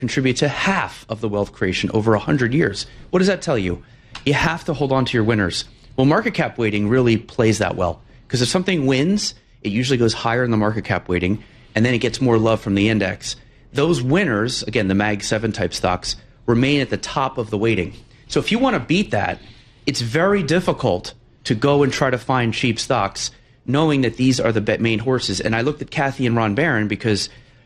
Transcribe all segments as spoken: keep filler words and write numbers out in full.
contribute to half of the wealth creation over one hundred years. What does that tell you? You have to hold on to your winners. Well, market cap weighting really plays that well, because if something wins, it usually goes higher in the market cap weighting, and then it gets more love from the index. Those winners, again, the Mag seven type stocks, remain at the top of the weighting. So if you want to beat that, it's very difficult to go and try to find cheap stocks, knowing that these are the main horses. And I looked at Kathy and Ron Barron because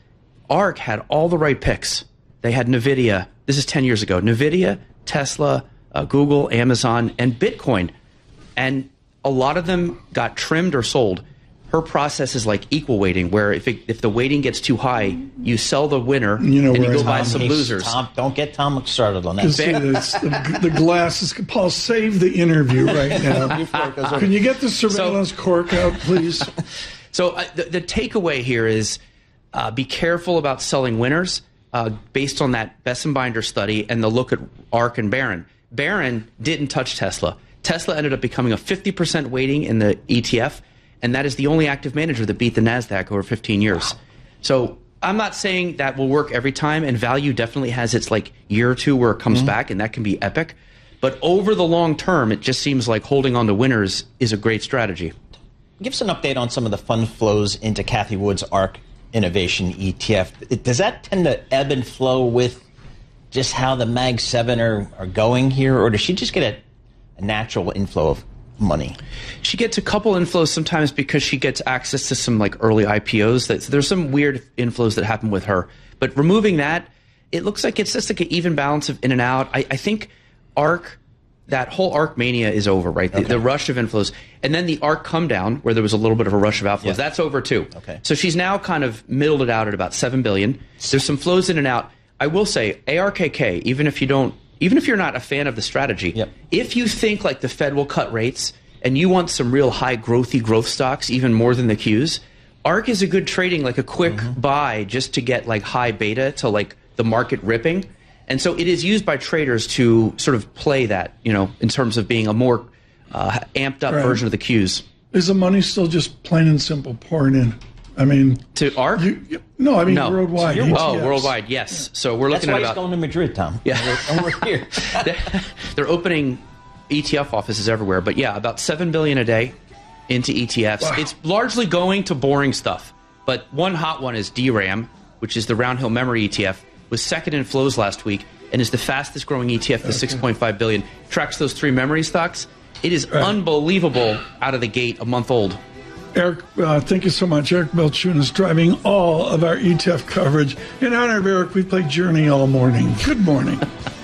ARK had all the right picks. They had NVIDIA. This is ten years ago. NVIDIA, Tesla, uh, Google, Amazon, and Bitcoin. And a lot of them got trimmed or sold. Her process is like equal weighting, where if it, if the weighting gets too high, you sell the winner you know, and you go Tom, buy some hey, losers. Tom, don't get Tom started on that. See, the, the glasses. Paul, save the interview right now. Can you get the surveillance so, cork out, please? So uh, the, the takeaway here is uh, be careful about selling winners uh, based on that Besson-Binder study and the look at ARK and Barron. Barron didn't touch Tesla. Tesla ended up becoming a fifty percent weighting in the E T F, and that is the only active manager that beat the NASDAQ over fifteen years. Wow. So I'm not saying that will work every time, and value definitely has its like year or two where it comes mm-hmm. back, and that can be epic. But over the long term, it just seems like holding on to winners is a great strategy. Give us an update on some of the fund flows into Cathie Wood's ARK Innovation E T F. Does that tend to ebb and flow with just how the Mag seven are, are going here, or does she just get a, a natural inflow of money? She gets a couple inflows sometimes because she gets access to some like early I P Os. That there's some weird inflows that happen with her. But removing that, it looks like it's just like an even balance of in and out. I, I think ARK, that whole ARK mania is over, right? The, okay. the rush of inflows. And then the ARK come down, where there was a little bit of a rush of outflows. Yeah. That's over too. Okay. So she's now kind of middled it out at about seven billion dollars. There's some flows in and out. I will say, A R K K, even if you don't, even if you're not a fan of the strategy, yep. if you think like the Fed will cut rates and you want some real high growthy growth stocks, even more than the Qs, ARK is a good trading, like a quick mm-hmm. buy just to get like high beta to like the market ripping. And so it is used by traders to sort of play that, you know, in terms of being a more uh, amped up right. version of the Qs. Is the money still just plain and simple pouring in? I mean, to ARK? You, you, no, I mean no. worldwide. So oh, worldwide, yes. Yeah. So we're looking That's why at about he's going to Madrid, Tom. Yeah, and we're, and we're here. they're, they're opening E T F offices everywhere, but yeah, about seven billion dollars a day into E T Fs. Wow. It's largely going to boring stuff, but one hot one is D RAM, which is the Round Hill Memory E T F, was second in flows last week and is the fastest growing E T F to okay. six point five billion dollars. Tracks those three memory stocks. It is right. unbelievable out of the gate, a month old. Eric, uh, thank you so much. Eric Belchoon is driving all of our E T F coverage. In honor of Eric, we played Journey all morning. Good morning.